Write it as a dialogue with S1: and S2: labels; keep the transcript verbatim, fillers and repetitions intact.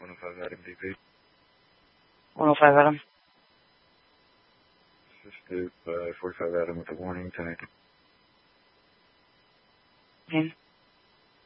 S1: one oh five Adam D P.
S2: one oh five Adam.
S1: This is Stoop, uh, forty-five Adam with a warning, ten eight.
S2: ten.